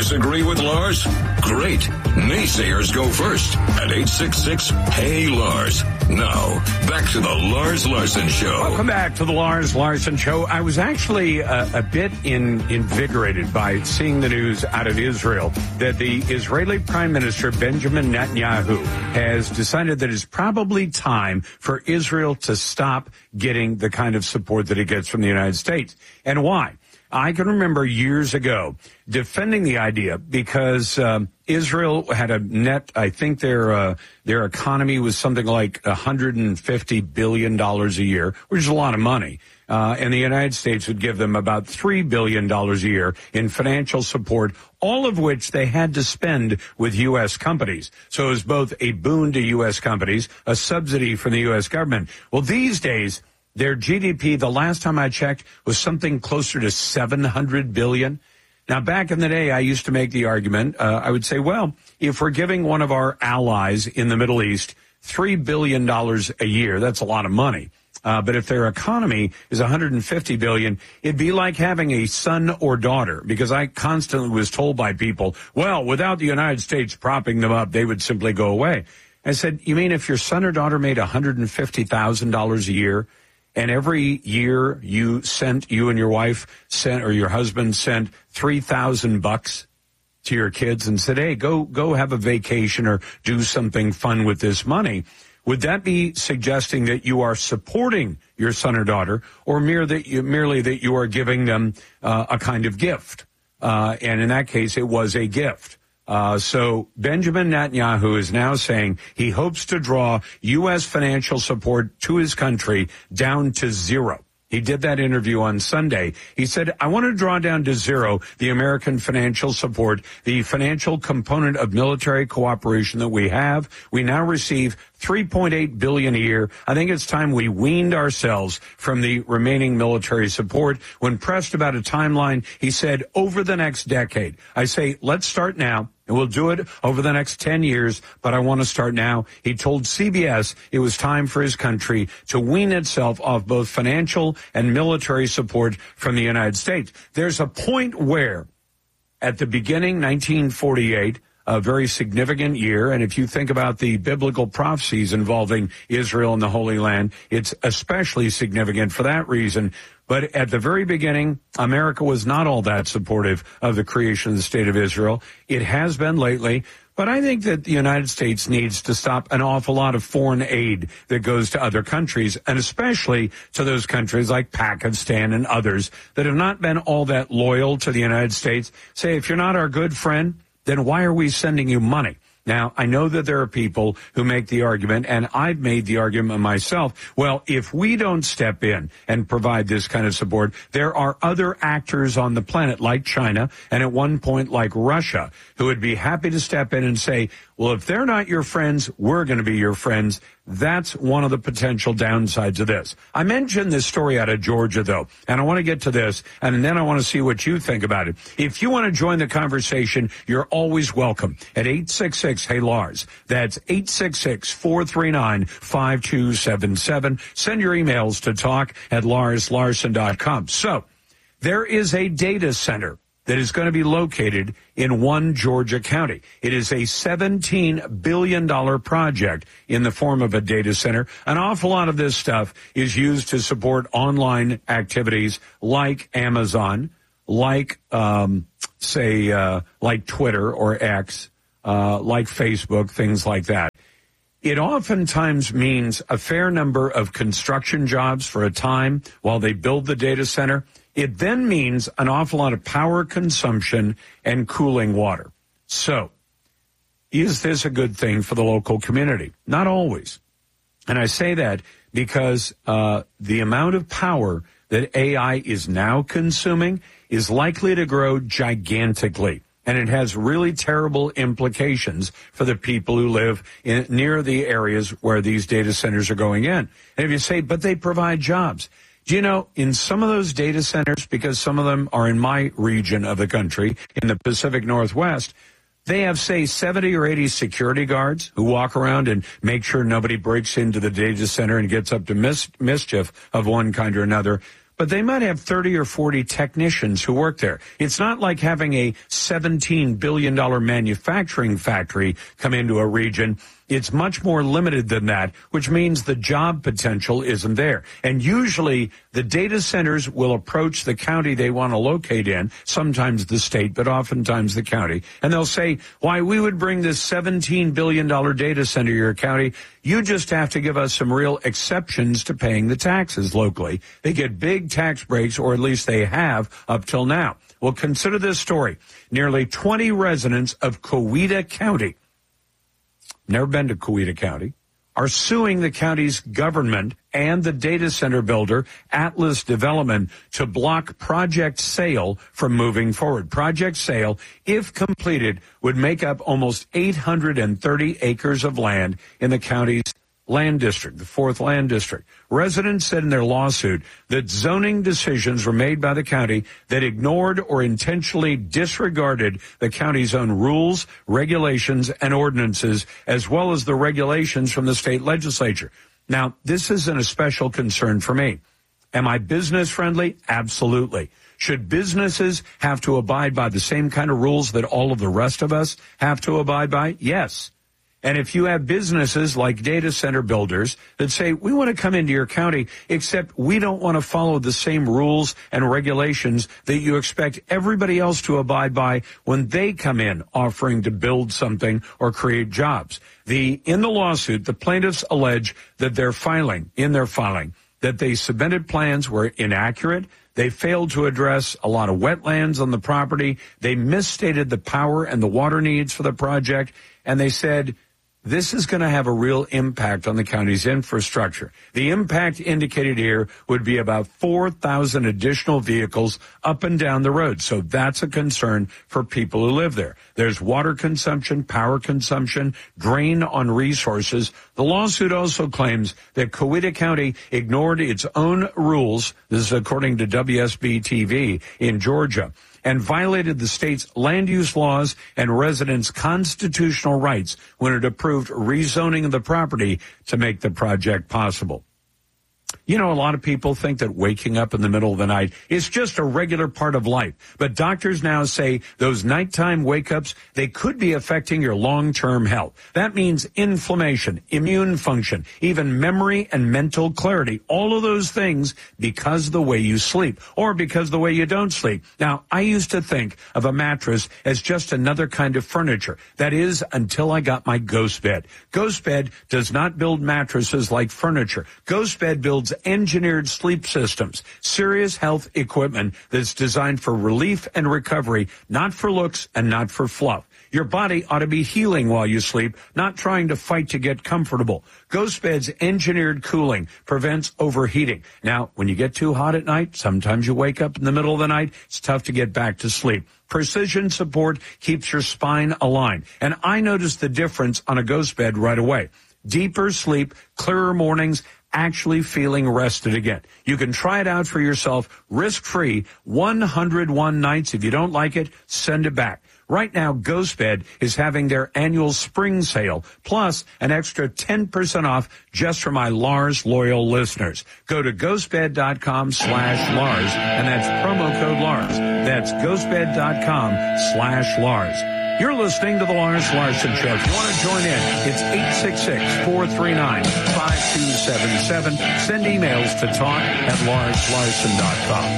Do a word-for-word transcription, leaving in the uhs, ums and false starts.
Disagree with Lars? Great. Naysayers go first at eight six six, Hey Lars. Now, back to the Lars Larson Show. Welcome back to the Lars Larson Show. I was actually uh, a bit in, invigorated by seeing the news out of Israel that the Israeli Prime Minister Benjamin Netanyahu has decided that it's probably time for Israel to stop getting the kind of support that it gets from the United States. And why? I can remember years ago defending the idea because um, Israel had a net, I think their uh, their economy was something like one hundred fifty billion dollars a year, which is a lot of money. Uh, and the United States would give them about three billion dollars a year in financial support, all of which they had to spend with U S companies. So it was both a boon to U S companies, a subsidy from the U S government. Well, these days, their G D P, the last time I checked, was something closer to seven hundred billion dollars. Now, back in the day, I used to make the argument, uh, I would say, well, if we're giving one of our allies in the Middle East three billion dollars a year, that's a lot of money. Uh, but if their economy is one hundred fifty billion dollars, it'd be like having a son or daughter, because I constantly was told by people, well, without the United States propping them up, they would simply go away. I said, you mean if your son or daughter made one hundred fifty thousand dollars a year, and every year you sent, you and your wife sent, or your husband sent three thousand bucks to your kids and said, hey, go, go have a vacation or do something fun with this money. Would that be suggesting that you are supporting your son or daughter, or mere that you, merely that you are giving them uh, a kind of gift? Uh, and in that case, it was a gift. Uh, so Benjamin Netanyahu is now saying he hopes to draw U S financial support to his country down to zero. He did that interview on Sunday. He said, I want to draw down to zero the American financial support, the financial component of military cooperation that we have. We now receive three point eight billion dollars a year. I think it's time we weaned ourselves from the remaining military support. When pressed about a timeline, he said, over the next decade. I say, let's start now. And we'll do it over the next ten years, but I want to start now. He told C B S it was time for his country to wean itself off both financial and military support from the United States. There's a point where, at the beginning, nineteen forty-eight, a very significant year, and if you think about the biblical prophecies involving Israel and the Holy Land, it's especially significant for that reason. But at the very beginning, America was not all that supportive of the creation of the State of Israel. It has been lately. But I think that the United States needs to stop an awful lot of foreign aid that goes to other countries, and especially to those countries like Pakistan and others that have not been all that loyal to the United States. Say, if you're not our good friend, then why are we sending you money? Now, I know that there are people who make the argument, and I've made the argument myself, well, if we don't step in and provide this kind of support, there are other actors on the planet like China and at one point like Russia who would be happy to step in and say, well, if they're not your friends, we're going to be your friends. That's one of the potential downsides of this. I mentioned this story out of Georgia, though, and I want to get to this, and then I want to see what you think about it. If you want to join the conversation, you're always welcome at eight six six, Hey Lars. That's eight six six, four three nine, five two seven seven. Send your emails to talk at lars larson dot com. So, there is a data center that is going to be located in one Georgia county. It is a seventeen billion dollars project in the form of a data center. An awful lot of this stuff is used to support online activities like Amazon, like, um, say, uh, like Twitter or X, uh, like Facebook, things like that. It oftentimes means a fair number of construction jobs for a time while they build the data center. It then means an awful lot of power consumption and cooling water. So, is this a good thing for the local community? Not always. And I say that because uh, the amount of power that A I is now consuming is likely to grow gigantically. And it has really terrible implications for the people who live in, near the areas where these data centers are going in. And if you say, but they provide jobs. Do you know, in some of those data centers, because some of them are in my region of the country, in the Pacific Northwest, they have, say, seventy or eighty security guards who walk around and make sure nobody breaks into the data center and gets up to mis- mischief of one kind or another. but they might have thirty or forty technicians who work there. It's not like having a seventeen billion dollars manufacturing factory come into a region. It's much more limited than that, which means the job potential isn't there. And usually the data centers will approach the county they want to locate in, sometimes the state, but oftentimes the county. And they'll say, why, we would bring this seventeen billion dollars data center to your county. You just have to give us some real exceptions to paying the taxes locally. They get big tax breaks, or at least they have up till now. Well, consider this story. Nearly twenty residents of Coweta County, never been to Coweta County, are suing the county's government and the data center builder, Atlas Development, to block Project Sail from moving forward. Project Sail, if completed, would make up almost eight hundred thirty acres of land in the county's land district, the fourth land district. Residents said in their lawsuit that zoning decisions were made by the county that ignored or intentionally disregarded the county's own rules, regulations, and ordinances, as well as the regulations from the state legislature. Now, this isn't a special concern for me. Am I business friendly? Absolutely. Should businesses have to abide by the same kind of rules that all of the rest of us have to abide by? Yes. And if you have businesses like data center builders that say, we want to come into your county, except we don't want to follow the same rules and regulations that you expect everybody else to abide by when they come in offering to build something or create jobs. The, in the lawsuit, the plaintiffs allege that they're filing, in their filing, that they submitted plans were inaccurate. They failed to address a lot of wetlands on the property. They misstated the power and the water needs for the project. And they said, this is going to have a real impact on the county's infrastructure. The impact indicated here would be about four thousand additional vehicles up and down the road. So that's a concern for people who live there. There's water consumption, power consumption, drain on resources. The lawsuit also claims that Coweta County ignored its own rules. This is according to W S B T V in Georgia, and violated the state's land use laws and residents' constitutional rights when it approved rezoning of the property to make the project possible. You know, a lot of people think that waking up in the middle of the night is just a regular part of life. But doctors now say those nighttime wake-ups, they could be affecting your long-term health. That means inflammation, immune function, even memory and mental clarity. All of those things because of the way you sleep or because of the way you don't sleep. Now, I used to think of a mattress as just another kind of furniture. That is, until I got my Ghost Bed. Ghost Bed does not build mattresses like furniture. Ghost Bed builds engineered sleep systems, serious health equipment that's designed for relief and recovery, not for looks and not for fluff. Your body ought to be healing while you sleep, not trying to fight to get comfortable. Ghost Bed's engineered cooling prevents overheating. Now, when you get too hot at night, sometimes you wake up in the middle of the night, it's tough to get back to sleep. Precision support keeps your spine aligned. And I noticed the difference on a Ghost Bed right away. Deeper sleep, clearer mornings, actually feeling rested again. You can try it out for yourself, risk-free, one hundred one nights. If you don't like it, send it back. Right now, Ghost Bed is having their annual spring sale, plus an extra ten percent off just for my Lars loyal listeners. Go to ghostbed.com slash Lars, and that's promo code Lars. That's ghostbed.com slash Lars. You're listening to the Lars Larson Show. If you want to join in, it's eight six six, four three nine, five two seven seven. Send emails to talk at lars larson dot com.